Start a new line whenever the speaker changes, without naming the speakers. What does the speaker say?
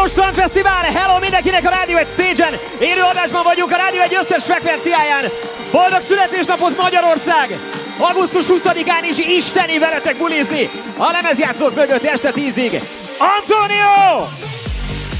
Unió Strandfesztivál, hello mindenkinek a Rádió egy stage-en. Élő adásban vagyunk a Rádió egy összes frekvenciáján. Boldog születésnapot Magyarország! Augusztus 20-án is isteni veletek bulizni a lemezjátszók mögött este 10-ig. Antonio!